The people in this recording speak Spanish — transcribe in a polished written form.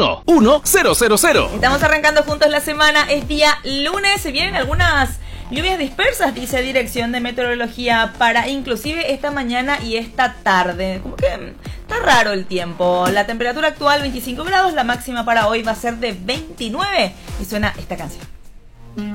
1-800-221-1000. Estamos arrancando juntos la semana, es día lunes, se vienen algunas lluvias dispersas, dice Dirección de Meteorología, para inclusive esta mañana y esta tarde. Como que está raro el tiempo. La temperatura actual 25 grados, la máxima para hoy va a ser de 29 y suena esta canción.